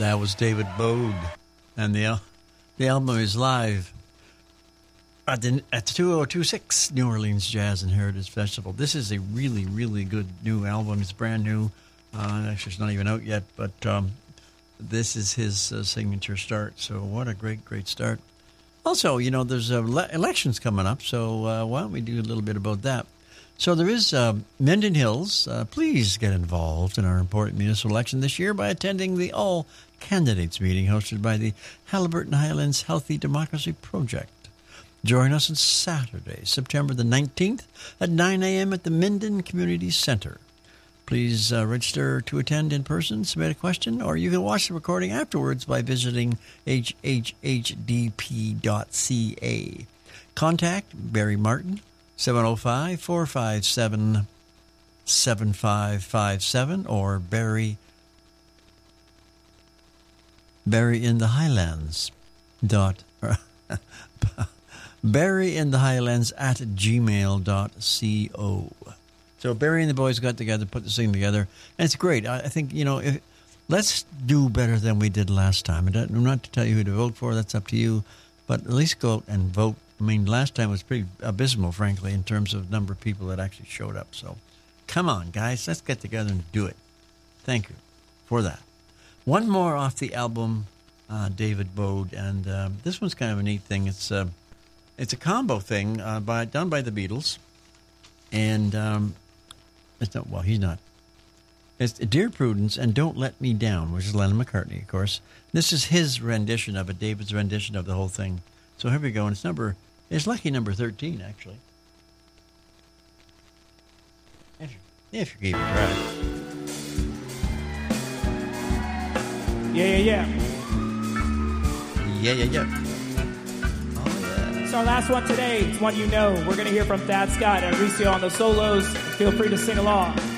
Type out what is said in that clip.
That was David Bode, and the album is live at the 2026 New Orleans Jazz and Heritage Festival. This is a really, really good new album. It's brand new. Actually, it's not even out yet, but this is his signature start. So what a great, great start. Also, you know, there's elections coming up, so why don't we do a little bit about that? So there is Minden Hills. Please get involved in our important municipal election this year by attending the All Candidates meeting hosted by the Haliburton Highlands Healthy Democracy Project. Join us on Saturday, September the 19th at 9 a.m. at the Minden Community Center. Please register to attend in person, submit a question, or you can watch the recording afterwards by visiting hhhdp.ca. Contact Barry Martin, 705-457-7557, or Barry in the Highlands. Barry in the Highlands at gmail.co. So Barry and the boys got together, put this thing together, and it's great. I think, you know, let's do better than we did last time. I'm not to tell you who to vote for, that's up to you, but at least go out and vote. I mean, last time was pretty abysmal, frankly, in terms of number of people that actually showed up. So come on, guys, let's get together and do it. Thank you for that. One more off the album, David Bode, and this one's kind of a neat thing. It's a combo thing done by the Beatles, and it's not. Well, he's not. It's Dear Prudence and Don't Let Me Down, which is Lennon McCartney, of course. This is his rendition of it, David's rendition of the whole thing. So here we go, and it's lucky number 13, actually. If you gave it a try. Yeah. Oh, yeah. It's our last one today. It's one you know. We're going to hear from Thad Scott and Mauricio on the solos. Feel free to sing along.